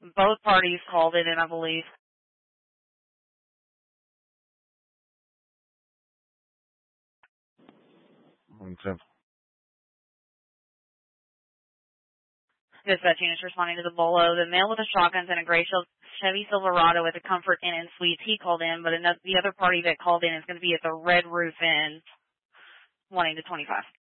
Both parties called it in, I believe. Okay. Dispatch units responding to the Bolo. The male with the shotguns and a gray Chevy Silverado with a Comfort Inn and Suites, he called in, but the other party that called in is going to be at the Red Roof Inn, wanting to 25.